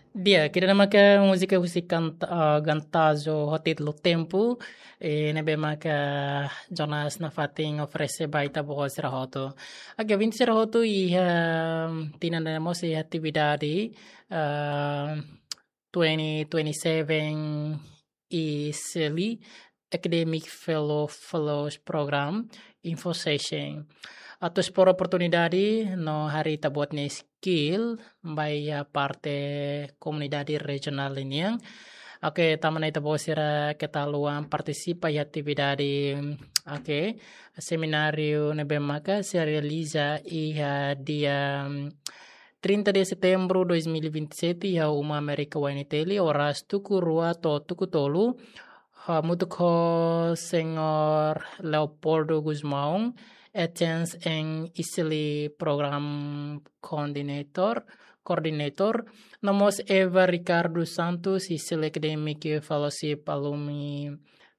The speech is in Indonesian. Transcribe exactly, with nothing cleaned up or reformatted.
Dia, queria que música você canta, uh, gantazo hotit lo tempo e nebe maka Jonas na fating oferece baita boho sira hoto. Aga vinte sira hoto i uh, tinanamo si atividade uh, twenty twenty-seven i seli Academic Fellow Fellows Program Info Session. Atau por oportunidade no hari tabuat ni skill by a parte comunidade regional ini yang Oke, taman itu sira ketaluan participa e atividade oke seminário nebe maka se realiza e dia trinta de setembro dois mil e vinte e sete ya uma Amerika Waniteli horas tuku rua to tuku tolu ha mutuk ho Senhor Leopoldo Guzmão attends en easily program coordinator coordinator Nomos Eva Ricardo Santos easily academic fellowship alumni